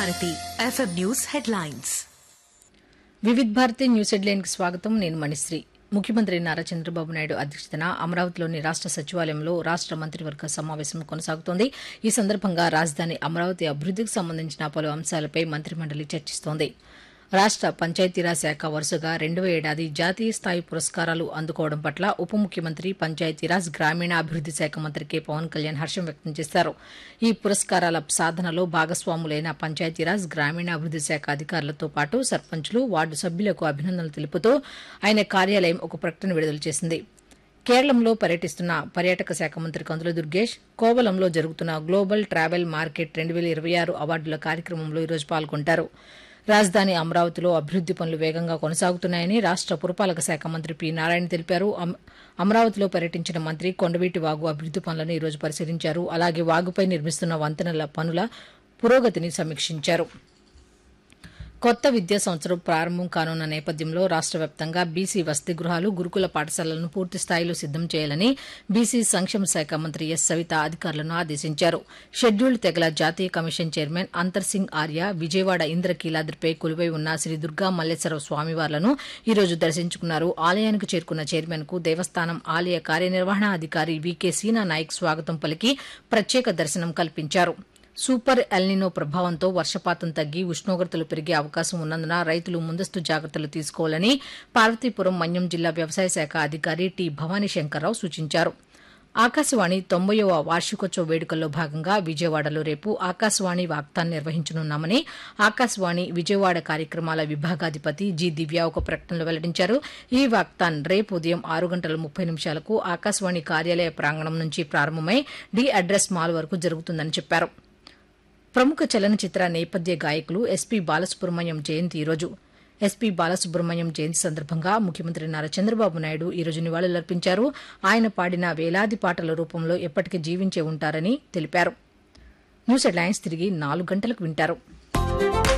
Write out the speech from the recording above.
Bharati FM news headlines. Vividh Bharati news హెడ్లైన్కి స్వాగతం. నేను మణిశ్రీ. ముఖ్యమంత్రి నారా చంద్రబాబు నాయుడు అధ్యక్షతన అమరావతిలోని రాష్ట సచివాలయంలో రాష్ట మంత్రివర్గ సమావేశం కొనసాగుతోంది. ఈ సందర్భంగా రాజధాని అమరావతి అభివృద్దికి సంబంధించిన పలు అంశాలపై మంత్రిమండలి చర్చిస్తోంది. రాష్ట పంచాయతీరాజ్ శాఖ వరుసగా 2వ ఏడాది జాతీయ స్థాయి పురస్కారాలు అందుకోవడం పట్ల ఉప ముఖ్యమంత్రి, పంచాయతీరాజ్, గ్రామీణాభివృద్ది శాఖ మంత్రి కె పవన్ కళ్యాణ్ హర్షం వ్యక్తం చేశారు. ఈ పురస్కారాల సాధనలో భాగస్వాములైన పంచాయతీరాజ్, గ్రామీణాభివృద్ది శాఖ అధికారులతో పాటు సర్పంచ్లు, వార్డు సభ్యులకు అభినందనలు తెలుపుతూ ఆయన కార్యాలయం ఒక ప్రకటన విడుదల చేసింది. కేరళంలో పర్యటిస్తున్న పర్యాటక శాఖ మంత్రి కందుల దుర్గేష్ కోవలంలో జరుగుతున్న గ్లోబల్ ట్రావెల్ మార్కెట్ 2026 అవార్డుల కార్యక్రమంలో ఈరోజు పాల్గొంటారు. రాజధాని అమరావతిలో అభివృద్ది పనులు వేగంగా కొనసాగుతున్నాయని రాష్ట పురపాలక శాఖ మంత్రి పి నారాయణ తెలిపారు. అమరావతిలో పర్యటించిన మంత్రి కొండవీటి వాగు అభివృద్ది పనులను ఈరోజు పరిశీలించారు. అలాగే వాగుపై నిర్మిస్తున్న వంతెనల పనుల పురోగతిని సమీక్షించారు. కొత్త విద్యా సంవత్సరం ప్రారంభం కానున్న నేపథ్యంలో రాష్ట వ్యాప్తంగా బీసీ వసతి గృహాలు, గురుకుల పాఠశాలలను పూర్తి స్థాయిలో సిద్దం చేయాలని బీసీ సంక్షేమ శాఖ మంత్రి ఎస్ సవిత అధికారులను ఆదేశించారు. షెడ్యూల్డ్ తెగల జాతీయ కమిషన్ చైర్మన్ అంతర్సింగ్ ఆర్య విజయవాడ ఇంద్రకీలాద్రిపై కొలువై ఉన్న శ్రీ దుర్గా మల్లేశ్వర స్వామివార్లను ఈరోజు దర్శించుకున్నారు. ఆలయానికి చేరుకున్న చైర్మన్ కు దేవస్థానం ఆలయ కార్యనిర్వహణాధికారి వికే సీనా నాయక్ స్వాగతం పలికి ప్రత్యేక దర్శనం కల్పించారు. సూపర్ ఎల్నినో ప్రభావంతో వర్షపాతం తగ్గి ఉష్ణోగ్రతలు పెరిగే అవకాశం ఉన్నందున రైతులు ముందస్తు జాగ్రత్తలు తీసుకోవాలని పార్వతీపురం మన్యం జిల్లా వ్యవసాయ శాఖ అధికారి టి భవానీ శంకర్రావు సూచించారు. ఆకాశవాణి 90వ వార్షికోత్సవ వేడుకల్లో భాగంగా విజయవాడలో రేపు ఆకాశవాణి వాక్థాన్ నిర్వహించనున్నామని ఆకాశవాణి విజయవాడ కార్యక్రమాల విభాగాధిపతి జి దివ్య ఒక ప్రకటనలో వెల్లడించారు. ఈ వాక్థాన్ రేపు ఉదయం 6:30 ఆకాశవాణి కార్యాలయ ప్రాంగణం నుంచి ప్రారంభమై డి అడ్రస్ మాల్ వరకు జరుగుతుందని చెప్పారు. ప్రముఖ చలనచిత్ర నేపథ్య గాయకులు ఎస్పీ బాలసుబ్రహ్మణ్యం జయంతి ఈరోజు. ఎస్పీ బాలసుబ్రహ్మణ్యం జయంతి సందర్భంగా ముఖ్యమంత్రి నారా చంద్రబాబు నాయుడు ఈరోజు నివాళులర్పించారు. ఆయన పాడిన వేలాది పాటల రూపంలో ఎప్పటికీ జీవించే ఉంటారని తెలిపారు. న్యూస్ హెడ్లైన్స్ తిరిగి 4 గంటలకు వింటారు.